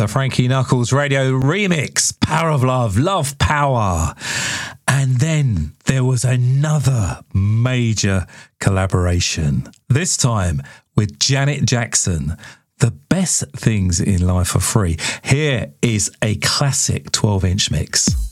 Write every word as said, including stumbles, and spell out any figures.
the Frankie Knuckles radio remix, Power of Love, Love Power. And then there was another major collaboration, this time with Janet Jackson. The Best Things in Life Are Free. Here is a classic twelve inch mix.